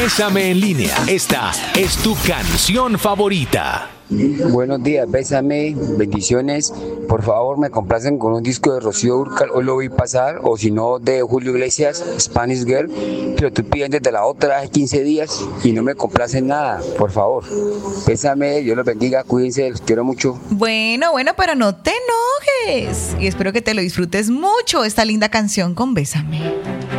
Bésame en línea. Esta es tu canción favorita. Buenos días, bésame, bendiciones. Por favor, me complacen con un disco de Rocío Dúrcal, hoy lo vi pasar, o si no, de Julio Iglesias, Spanish Girl, que lo estoy pidiendo desde la otra hace 15 días y no me complacen nada, por favor. Bésame, Dios los bendiga, cuídense, los quiero mucho. Bueno, pero no te enojes. Y espero que te lo disfrutes mucho, esta linda canción con Bésame.